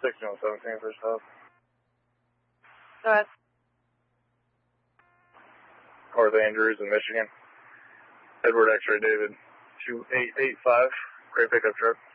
6117 for stop. Go ahead. North Andrews in Michigan. Edward X-ray David 2885, gray pickup truck.